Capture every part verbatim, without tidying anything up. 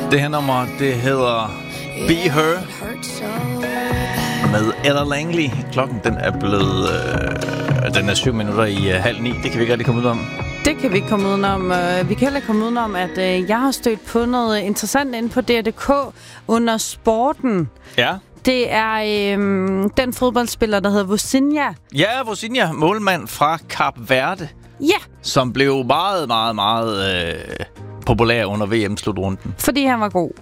Det her nummer, det hedder Be Her med Ella Langley. Klokken, den er blevet... Øh, den er syv minutter i øh, halv ni. Det kan vi ikke rigtig komme ud om. Det kan vi ikke komme udenom. Vi kan heller komme udenom, at øh, jeg har stødt på noget interessant inde på D R punktum d k under sporten. Ja. Det er øh, den fodboldspiller, der hedder Vozinha. Ja, Vozinha, målmand fra Kap Verde. Ja. Som blev meget, meget, meget øh, populær under V M-slutrunden. Fordi han var god.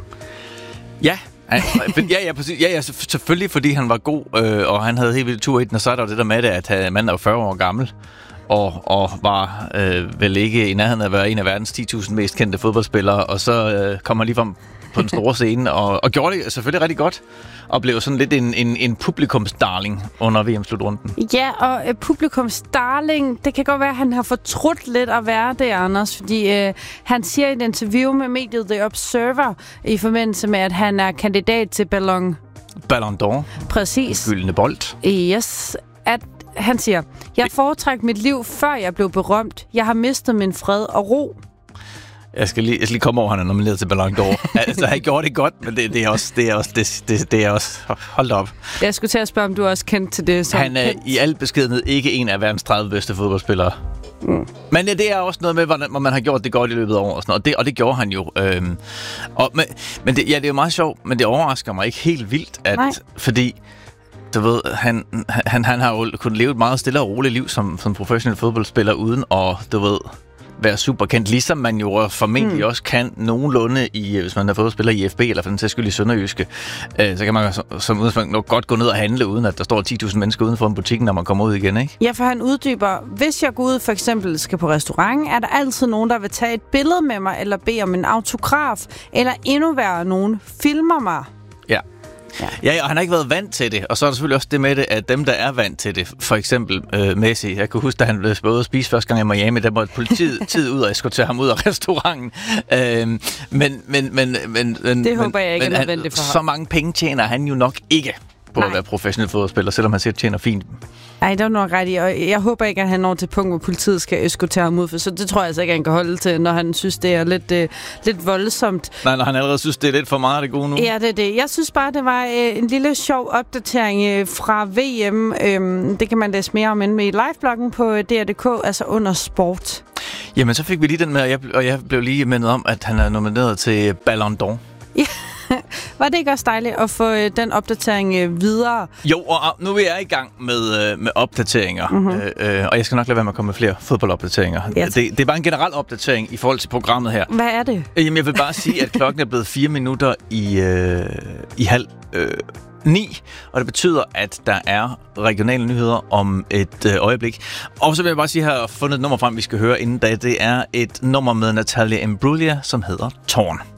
Ja. Han, ja, ja, præcis. Ja, ja, selvfølgelig fordi han var god, øh, og han havde helt vildt tur i den, og så er der jo det der med det, at manden er jo fyrre år gammel, og, og var øh, vel ikke i nærheden af at være en af verdens ti tusind mest kendte fodboldspillere, og så øh, kom han lige frem på den store scene, og, og gjorde det selvfølgelig rigtig godt, og blev sådan lidt en, en, en publikumsdarling under V M-slutrunden. Ja, og uh, publikumsdarling, det kan godt være, at han har fortrudt lidt at være det, Anders, fordi uh, han siger i et interview med mediet The Observer, i forbindelse med, at han er kandidat til Ballon... Ballon d'Or. Præcis. Gyldne bold. Yes, at han siger, jeg foretræk mit liv, før jeg blev berømt. Jeg har mistet min fred og ro. Jeg skal lige, jeg skal lige komme over, han er nomineret til Ballon d'Or. Altså, han gjorde det godt, men det, det er også, det er også, det, det, det er også, hold da op. Jeg skulle til at spørge, om du er også kendt til det. Som han er kendt. i al beskedenhed ikke en af verdens tredive bedste fodboldspillere. Mm. Men ja, det er også noget med, hvordan man har gjort det godt i løbet af år og sådan noget. Og det, og det gjorde han jo. Øhm, og, men men det, ja, det er jo meget sjovt, men det overrasker mig ikke helt vildt, at, fordi... Du ved, han, han, han har jo kunnet leve et meget stille og roligt liv som, som professionel fodboldspiller, uden at, du ved, være super kendt. Ligesom man jo formentlig mm. også kan nogenlunde, i, hvis man er fodboldspiller i F B, eller for den sags skyld i Sønderjyske, øh, så kan man som, som udgangspunkt nok godt gå ned og handle, uden at der står ti tusind mennesker uden for en butik, når man kommer ud igen, ikke? Ja, for han uddyber, hvis jeg går ud for eksempel skal på restaurant, er der altid nogen, der vil tage et billede med mig, eller bede om en autograf, eller endnu værre, nogen filmer mig. Ja. Ja. ja, og han har ikke været vant til det, og så er der selvfølgelig også det med det, at dem, der er vant til det, for eksempel øh, Messi, jeg kan huske, da han blev ude at spise første gang i Miami, der måtte politiet tid ud og eskortere ham ud af restauranten. Øh, men, men, men, men, men, det håber jeg ikke men, er nødvendigt for ham. Så mange penge tjener han jo nok ikke på Nej. At være professionel fodboldspiller, selvom han selv tjener fint. Nej, det er nok ret i, og jeg håber ikke, at han når til punkt, hvor politiet skal eskortere ham ud, for så det tror jeg altså ikke, at han kan holde til, når han synes, det er lidt, øh, lidt voldsomt. Nej, når han allerede synes, det er lidt for meget det gode nu. Ja, det er det. Jeg synes bare, det var øh, en lille sjov opdatering øh, fra V M. Øh, det kan man læse mere om inde med i livebloggen på D R punktum d k, altså under sport. Jamen, så fik vi lige den med, og jeg, og jeg blev lige mindet om, at han er nomineret til Ballon d'Or. Ja. Var det ikke også dejligt at få øh, den opdatering øh, videre? Jo, og nu er jeg i gang med, øh, med opdateringer, mm-hmm. øh, og jeg skal nok lade være med at komme med flere fodboldopdateringer. Ja, det, det er bare en generel opdatering i forhold til programmet her. Hvad er det? Jamen, jeg vil bare sige, at klokken er blevet fire minutter i, øh, i halv øh, ni, og det betyder, at der er regionale nyheder om et øh, øjeblik. Og så vil jeg bare sige, at jeg har fundet et nummer frem, vi skal høre inden da. Det er et nummer med Natalia Imbruglia, som hedder Torn.